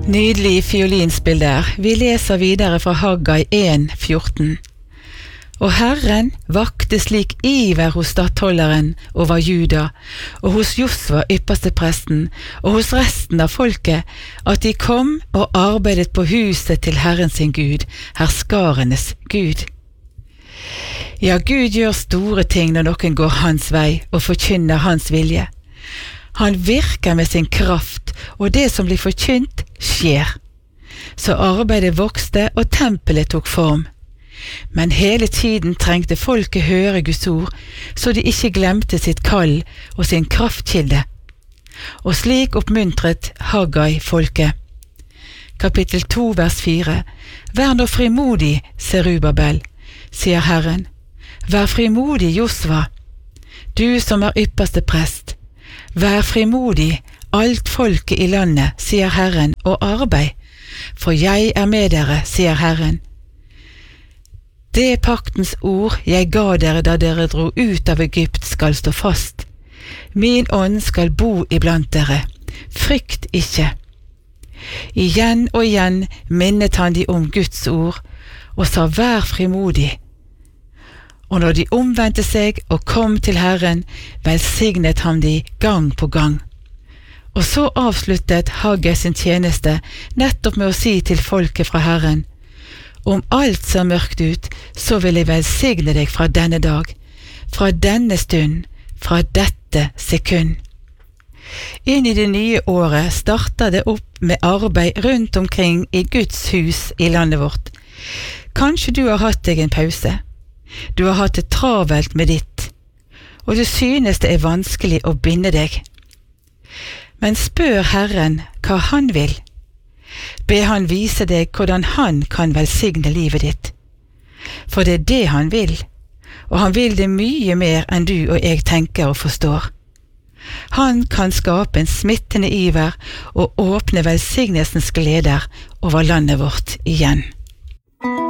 Nydelig fiolinspill der. Vi leser videre fra Haggai 1,14. Og Herren vakte slik iver hos stattholderen over Juda, og hos Josva ypperste presten, og hos resten av folket, at de kom og arbeidet på huset til Herren sin Gud, herskarenes Gud. Ja, Gud gjør store ting når noen går hans vei og forkynner hans vilje. Han virker med sin kraft, og det som blir forkynt, skjer. Så arbeidet vokste, og tempelet tok form. Men hele tiden trengte folket høre Guds ord, så de ikke glemte sitt kall og sin kraftkilde. Og slik oppmuntret Haggai folket. Kapittel 2, vers 4. Vær nå frimodig, Serubabel, sier Herren. Vær frimodig, Josva, du som er ypperste prest. Vær frimodig, alt folket i landet, sier Herren, og arbeid, for jeg er med dere, sier Herren. Det paktens ord jeg ga dere da dere dro ut av Egypt skal stå fast. Min ånd skal bo iblant dere. Frykt ikke. Igjen og igjen minnet han de om Guds ord, og sa vær frimodig. Og når de omvendte seg og kom til Herren, velsignet han de gang på gang. Og så avsluttet Haggai sin tjeneste nettopp med å si til folket fra Herren, om alt ser mørkt ut, så vil jeg velsigne deg fra denne dag, fra denne stund, fra dette sekund. Inn i det nye året starter det opp med arbeid rundt omkring i Guds hus i landet vårt. Kanskje du har hatt deg en pause. Du har hatt det travelt med ditt, og du synes det er vanskelig å binde deg. Men spør Herren hva han vil. Be han vise deg hvordan han kan velsigne livet ditt. For det er det han vil, og han vil det mye mer enn du og jeg tenker og forstår. Han kan skape en smittende iver og åpne velsignelsens gleder over landet vårt igjen.